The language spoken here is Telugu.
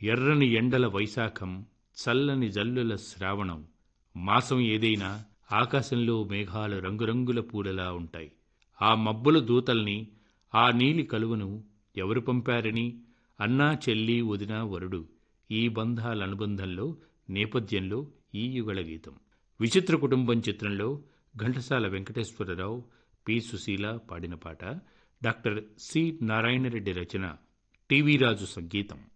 ఎర్రని ఎండల వైశాఖం, చల్లని జల్లుల శ్రావణం. మాసం ఏదైనా ఆకాశంలో మేఘాలు రంగురంగుల పూలలా ఉంటాయి. ఆ మబ్బుల దూతల్ని, ఆ నీలి కలువను ఎవరు పంపారని అన్నా చెల్లి వదిన వరుడు ఈ బంధాల అనుబంధంలో నేపథ్యంలో ఈ యుగళ గీతం. విచిత్ర కుటుంబం చిత్రంలో ఘంటసాల వెంకటేశ్వరరావు, పి సుశీల పాడిన పాట. డాక్టర్ సి నారాయణరెడ్డి రచన, టీవీ రాజు సంగీతం.